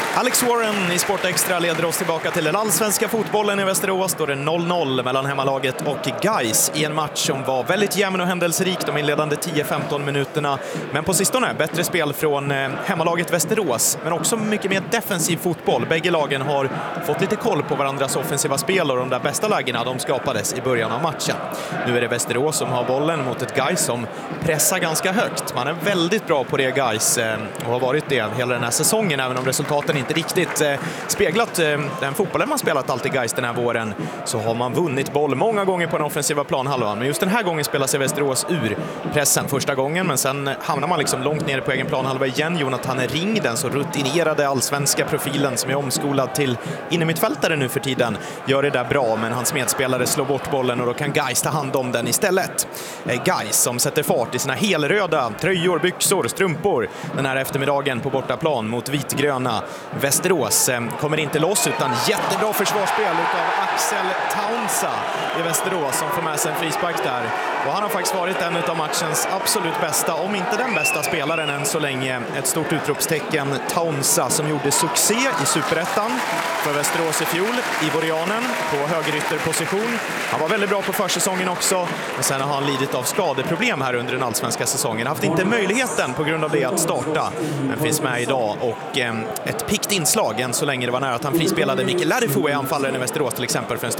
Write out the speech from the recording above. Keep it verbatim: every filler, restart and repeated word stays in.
Alex Warren i Sport Extra leder oss tillbaka till den allsvenska fotbollen i Västerås. Då det är noll noll mellan hemmalaget och Gais i en match som var väldigt jämn och händelserik de inledande tio femton minuterna. Men på sistone bättre spel från hemmalaget Västerås, men också mycket mer defensiv fotboll. Bägge lagen har fått lite koll på varandras offensiva spel och de där bästa lägena de skapades i början av matchen. Nu är det Västerås som har bollen mot ett Gais som pressar ganska högt. Man är väldigt bra på det, Gais, och har varit det hela den här säsongen, även om resultaten inte riktigt eh, speglat eh, den fotbollen man spelat alltid Gais den här våren, så har man vunnit boll många gånger på den offensiva planhalvan. Men just den här gången spelar sig Västerås ur pressen första gången, men sen hamnar man liksom långt ner på egen planhalva igen. Jonathan Ring, den så rutinerade allsvenska profilen som är omskolad till innermittfältare nu för tiden, gör det där bra, men hans medspelare slår bort bollen och då kan Gais ta hand om den istället. Eh, Gais som sätter fart i sina helröda tröjor, byxor, strumpor den här eftermiddagen på bortaplan mot vitgröna Västerås. Eh, kommer inte loss utan jättebra försvarsspel utav Axel Taunsa i Västerås som får med sig en frispark där. Och han har faktiskt varit en av matchens absolut bästa, om inte den bästa spelaren än så länge. Ett stort utropstecken, Taunsa, som gjorde succé i Superettan för Västerås i fjol, Ivorianen på högerytterposition. Han var väldigt bra på försäsongen också, men sen har han lidit av skadeproblem här under den allsvenska säsongen. Haft inte möjligheten på grund av det att starta, men finns med idag och eh, ett pikt inslag än så länge. Det var nära att han frispelade Mikael Lärifo i anfallaren i Västerås till exempel för en